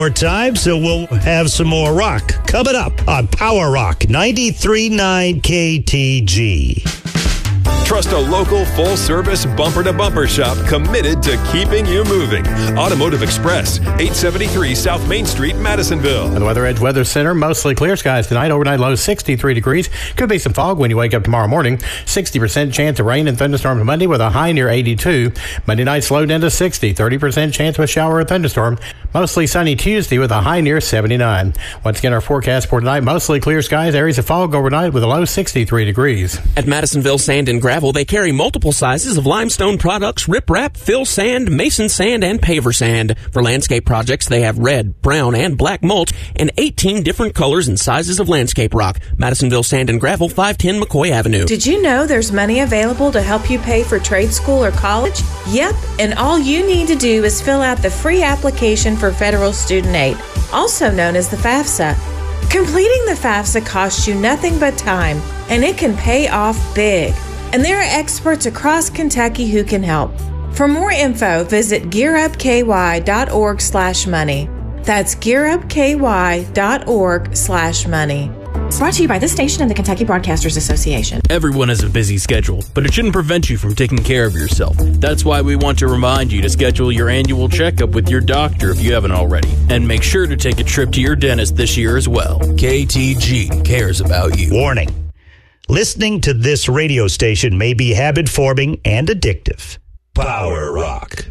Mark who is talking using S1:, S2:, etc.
S1: more time, so we'll have some more rock coming up on Power Rock 93.9 KTG.
S2: Trust a local full-service bumper-to-bumper shop committed to keeping you moving. Automotive Express, 873 South Main Street, Madisonville.
S3: And the Weather Edge Weather Center, mostly clear skies tonight. Overnight low 63 degrees. Could be some fog when you wake up tomorrow morning. 60% chance of rain and thunderstorms Monday with a high near 82. Monday night slowed down to 60. 30% chance of a shower or thunderstorm. Mostly sunny Tuesday with a high near 79. Once again, our forecast for tonight, mostly clear skies. Areas of fog overnight with a low 63 degrees.
S4: At Madisonville Sand and Gravel, they carry multiple sizes of limestone products, riprap, fill sand, mason sand, and paver sand. For landscape projects, they have red, brown, and black mulch, and 18 different colors and sizes of landscape rock. Madisonville Sand and Gravel, 510 McCoy Avenue.
S5: Did you know there's money available to help you pay for trade school or college? Yep, and all you need to do is fill out the free application for federal student aid, also known as the FAFSA. Completing the FAFSA costs you nothing but time, and it can pay off big. And there are experts across Kentucky who can help. For more info, visit gearupky.org/money. That's gearupky.org/money.
S6: Brought to you by this station and the Kentucky Broadcasters Association.
S7: Everyone has a busy schedule, but it shouldn't prevent you from taking care of yourself. That's why we want to remind you to schedule your annual checkup with your doctor if you haven't already. And make sure to take a trip to your dentist this year as well. KTG cares about you.
S1: Warning. Listening to this radio station may be habit-forming and addictive. Power Rock.